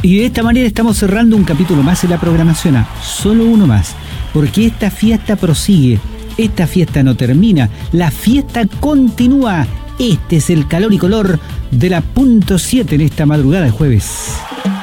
Y de esta manera estamos cerrando un capítulo más en la programación A, solo uno más, porque esta fiesta prosigue, esta fiesta no termina, la fiesta continúa. Este es el calor y color de la .7 en esta madrugada de jueves.